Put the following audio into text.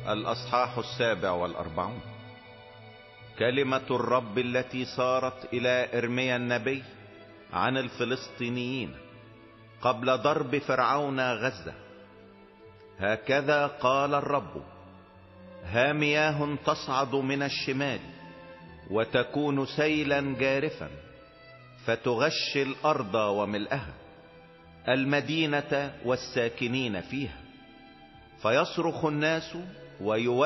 الأصحاح 47. كلمة الرب التي صارت إلى إرميا النبي عن الفلسطينيين قبل ضرب فرعون غزة. هكذا قال الرب: ها مياه تصعد من الشمال وتكون سيلا جارفا فتغشي الأرض وملئها، المدينة والساكنين فيها. فيصرخ الناس